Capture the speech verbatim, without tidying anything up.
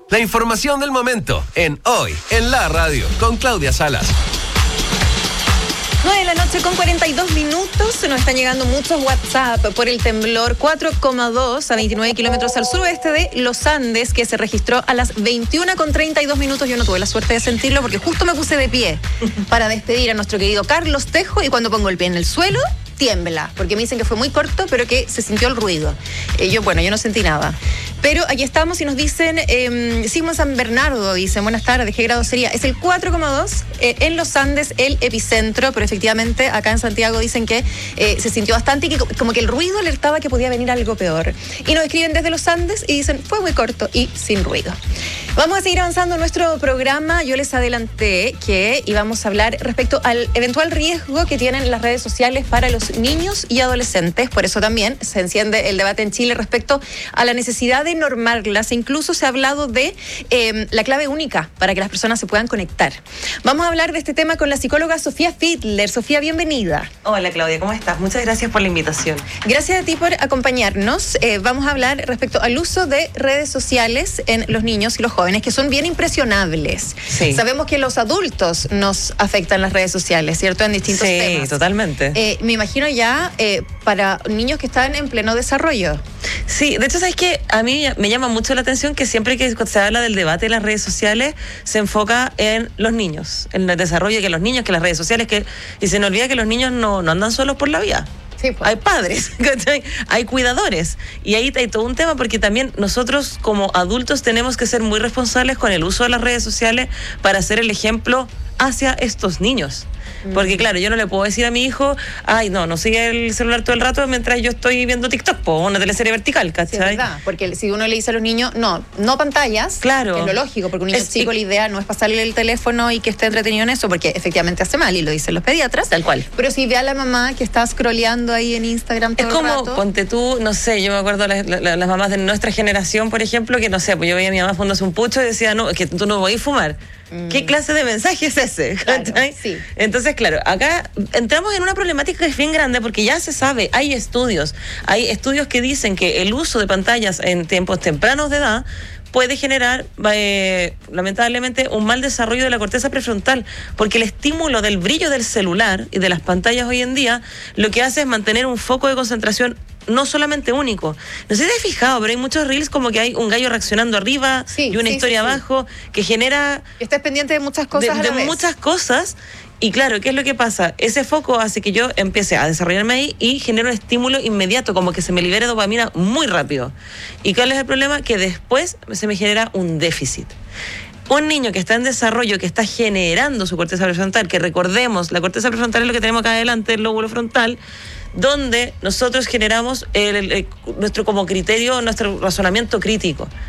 La información del momento en Hoy en la Radio con Claudia Salas. nueve de la noche con cuarenta y dos minutos. Nos están llegando muchos WhatsApp por el temblor cuatro coma dos a veintinueve kilómetros al suroeste de Los Andes, que se registró a las veintiuna con treinta y dos minutos. Yo no tuve la suerte de sentirlo porque justo me puse de pie para despedir a nuestro querido Carlos Tejo, y cuando pongo el pie en el suelo tiembla, porque me dicen que fue muy corto, pero que se sintió el ruido. Eh, yo, bueno, yo no sentí nada. Pero aquí estamos y nos dicen, eh, Sigmund San Bernardo, dicen, buenas tardes, ¿qué grado sería? Es el cuatro coma dos eh, en Los Andes, el epicentro, pero efectivamente acá en Santiago dicen que eh, se sintió bastante y que como que el ruido alertaba que podía venir algo peor. Y nos escriben desde Los Andes y dicen, fue muy corto y sin ruido. Vamos a seguir avanzando en nuestro programa. Yo les adelanté que íbamos a hablar respecto al eventual riesgo que tienen las redes sociales para los niños y adolescentes. Por eso también se enciende el debate en Chile respecto a la necesidad de normarlas. Incluso se ha hablado de eh, la clave única para que las personas se puedan conectar. Vamos a hablar de este tema con la psicóloga Sofía Fiedler. Sofía, bienvenida. Hola Claudia, ¿cómo estás? Muchas gracias por la invitación. Gracias a ti por acompañarnos. Eh, vamos a hablar respecto al uso de redes sociales en los niños y los jóvenes, que son bien impresionables. Sí. Sabemos que los adultos nos afectan las redes sociales, ¿cierto? En distintos sí, temas. Sí, totalmente. Eh, me imagino ya eh, para niños que están en pleno desarrollo. Sí, de hecho, ¿sabes qué? A mí me llama mucho la atención que siempre que se habla del debate de las redes sociales se enfoca en los niños, en el desarrollo, que los niños, que las redes sociales, que y se nos olvida que los niños no, no andan solos por la vida. Sí, pues. Hay padres, ¿cachai? Hay cuidadores. Y ahí hay todo un tema, porque también nosotros como adultos tenemos que ser muy responsables con el uso de las redes sociales para ser el ejemplo hacia estos niños. Porque claro, yo no le puedo decir a mi hijo, ay, no, no sigue el celular todo el rato mientras yo estoy viendo TikTok, o una teleserie vertical, ¿cachai? Sí, es verdad, porque si uno le dice a los niños, no, no pantallas, claro, que es lo lógico, porque un niño es, chico, la idea no es pasarle el teléfono y que esté entretenido en eso, porque efectivamente hace mal, y lo dicen los pediatras. Tal cual. Pero si ve a la mamá que está scrolleando ahí en Instagram todo es como, el rato, ponte tú, no sé, yo me acuerdo las, las, las mamás de nuestra generación, por ejemplo, que no sé, pues yo veía a mi mamá fumándose un pucho y decía, no, que tú no podés fumar. Mm. ¿Qué clase de mensaje es ese? Claro, sí. Entonces, claro, acá entramos en una problemática que es bien grande, porque ya se sabe, hay estudios, hay estudios que dicen que el uso de pantallas en tiempos tempranos de edad puede generar, eh, lamentablemente, un mal desarrollo de la corteza prefrontal, porque el estímulo del brillo del celular y de las pantallas hoy en día lo que hace es mantener un foco de concentración no solamente único. No sé si te has fijado, pero hay muchos reels como que hay un gallo reaccionando arriba, sí, y una sí, historia sí, abajo, sí. que genera... Estás pendiente de muchas cosas de, a la de vez. muchas cosas. Y claro, ¿qué es lo que pasa? Ese foco hace que yo empiece a desarrollarme ahí y genero un estímulo inmediato, como que se me libere dopamina muy rápido. ¿Y cuál es el problema? Que después se me genera un déficit. Un niño que está en desarrollo, que está generando su corteza prefrontal, que recordemos, la corteza prefrontal es lo que tenemos acá adelante, el lóbulo frontal, donde nosotros generamos el, el, el, nuestro como criterio, nuestro razonamiento crítico.